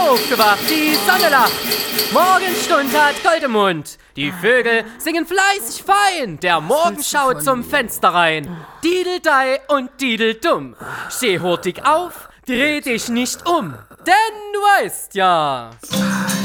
aufgewacht, die Sonne lacht. Morgenstund hat Gold im Mund. Die Vögel singen fleißig fein. Der Morgen schaut zum Fenster rein. Dideldei und Dideldumm. Steh hurtig auf, dreh dich nicht um. Denn du weißt ja...